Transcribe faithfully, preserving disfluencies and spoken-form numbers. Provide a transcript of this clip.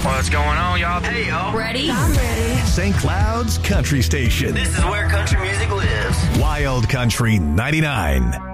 What's going on, y'all? Hey, y'all. Ready? I'm ready. Saint Cloud's Country Station. This is where country music lives. Wild Country ninety-nine.